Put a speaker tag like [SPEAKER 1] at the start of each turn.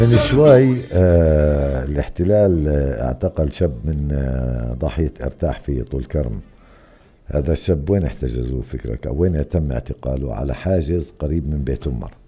[SPEAKER 1] من شوي الاحتلال اعتقل شاب من ضاحية ارتاح في طول كرم. هذا الشاب وين احتجزوه فكرك، أو وين تم اعتقاله؟ على حاجز قريب من بيت أمر.